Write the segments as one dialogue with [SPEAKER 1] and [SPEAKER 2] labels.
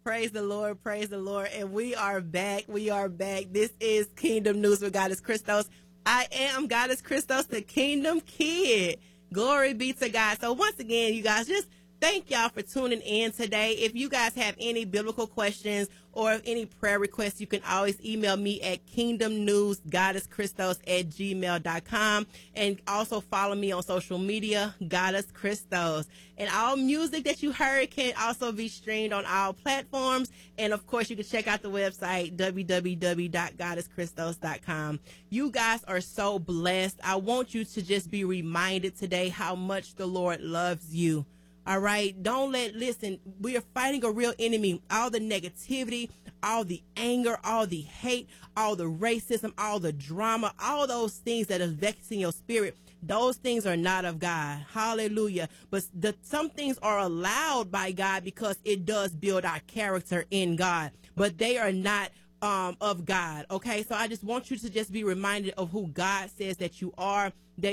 [SPEAKER 1] Praise the Lord, praise the Lord. And we are back. We are back. This is Kingdom News with Goddess Christos. I am Goddess Christos, the Kingdom Kid. Glory be to God. So once again, you guys, just thank y'all for tuning in today. If you guys have any biblical questions or any prayer requests, you can always email me at kingdomnewsgoddesschristos@gmail.com, and also follow me on social media, Goddess Christos. And all music that you heard can also be streamed on all platforms. And of course, you can check out the website, www.goddesschristos.com. You guys are so blessed. I want you to just be reminded today how much the Lord loves you. All right. Listen, we are fighting a real enemy. All the negativity, all the anger, all the hate, all the racism, all the drama, all those things that are vexing your spirit. Those things are not of God. Hallelujah. But some things are allowed by God because it does build our character in God, but they are not of God. Okay. So I just want you to just be reminded of who God says that you are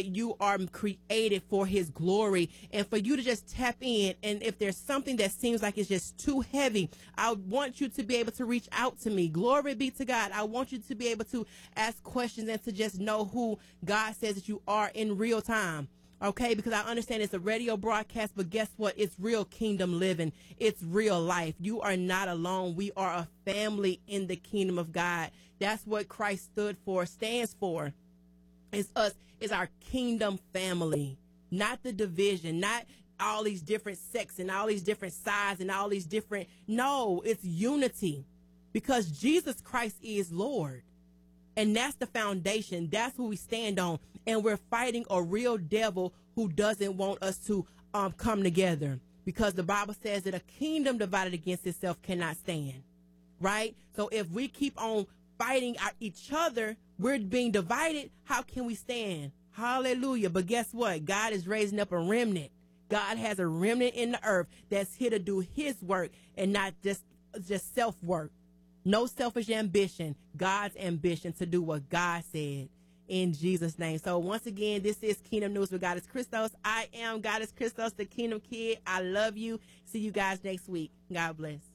[SPEAKER 1] created for his glory, and for you to just tap in. And if there's something that seems like it's just too heavy, I want you to be able to reach out to me. Glory be to God. I want you to be able to ask questions and to just know who God says that you are in real time. Okay, because I understand it's a radio broadcast, but guess what? It's real kingdom living. It's real life. You are not alone. We are a family in the kingdom of God. That's what Christ stands for. It's us. It's our kingdom family, not the division, not all these different sects and all these different sides and all these different. No, it's unity, because Jesus Christ is Lord. And that's the foundation. That's who we stand on. And we're fighting a real devil who doesn't want us to come together, because the Bible says that a kingdom divided against itself cannot stand. Right? So if we keep on fighting each other, we're being divided. How can we stand? Hallelujah. But guess what? God is raising up a remnant. God has a remnant in the earth that's here to do his work and not just self work. No selfish ambition, God's ambition to do what God said, in Jesus' name. So once again, this is Kingdom News with Goddess Christos. I am Goddess Christos, the Kingdom Kid. I love you. See you guys next week. God bless.